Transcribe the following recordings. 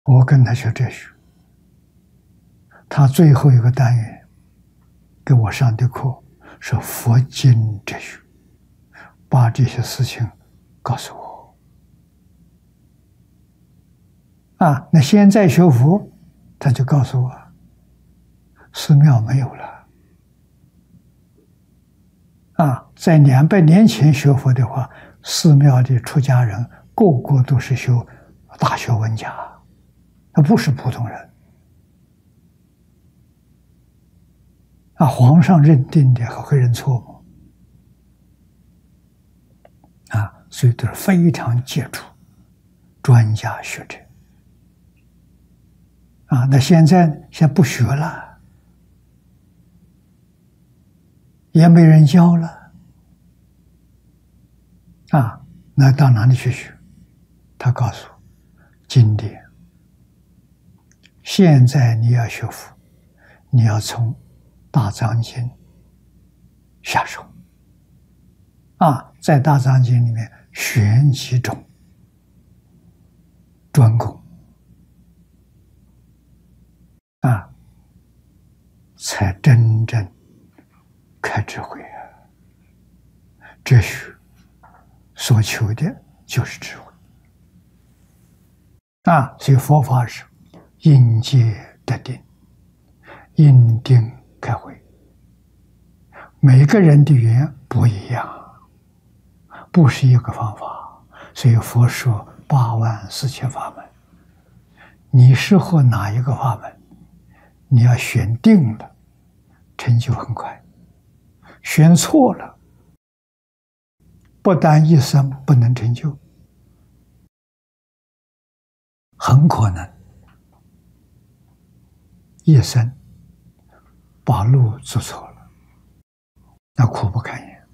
我跟他学哲学，他最后一个单元给我上的课是佛经哲学，把这些事情告诉我。那现在学佛，他就告诉我，寺庙没有了。在200年前学佛的话，寺庙的出家人个个都是修大学问家，他不是普通人。皇上认定的还会认错吗？所以都是非常杰出专家学者。那现在不学了，也没人教了。那到哪里去学？他告诉我，经典。现在你要学佛，你要从大藏经下手。在大藏经里面选几种专攻，才真正开智慧。哲学所求的就是智慧。所以佛法是因戒得定，因定开慧。每个人的语言不一样，不是一个方法，所以佛说84000法门。你适合哪一个法门？你要选定了，成就很快；选错了，不但一生不能成就，很可能一生把路走错了，那苦不堪言。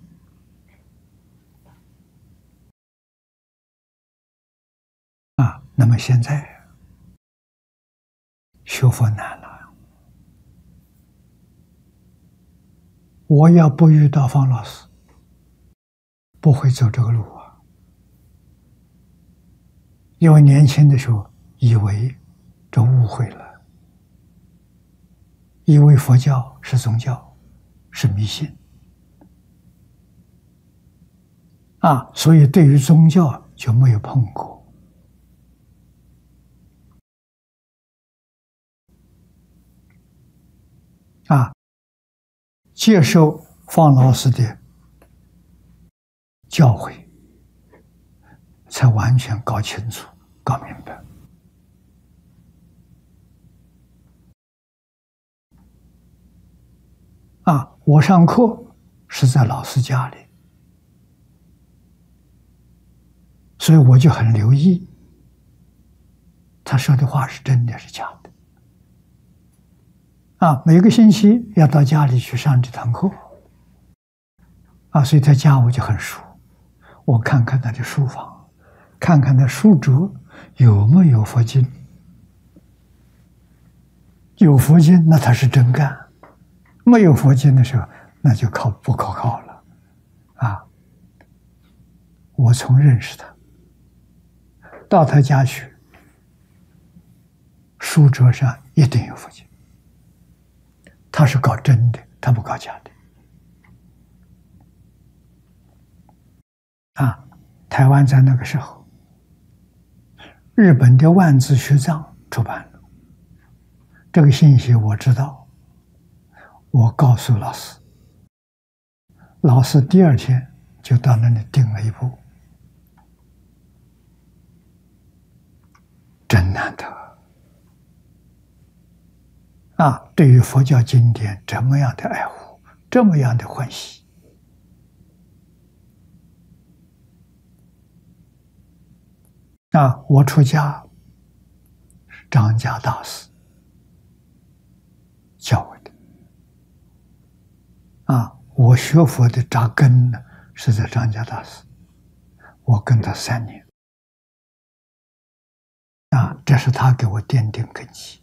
那么现在学佛难了。我要不遇到方老师，不会走这个路啊。因为年轻的时候以为这误会了，以为佛教是宗教，是迷信所以对于宗教就没有碰过。接受方老师的教诲，才完全搞清楚、搞明白。我上课是在老师家里，所以我就很留意他说的话是真的是假的。每个星期要到家里去上这堂课，所以在家我就很熟，我看看他的书房，看看他书桌有没有佛经，有佛经那他是真干，没有佛经的时候那就不可靠了。我从认识他到他家去，书桌上一定有佛经。他是搞真的，他不搞假的。台湾在那个时候，日本的万字学藏出版了，这个信息我知道，我告诉老师，老师第2天就到那里订了一部，真难得。对于佛教经典这么样的爱护，这么样的欢喜。我出家，张家大师教我的。我学佛的扎根呢，是在张家大师，我跟他3年。这是他给我奠定根基。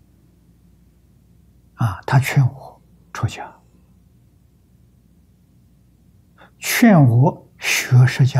他劝我出家，劝我学释迦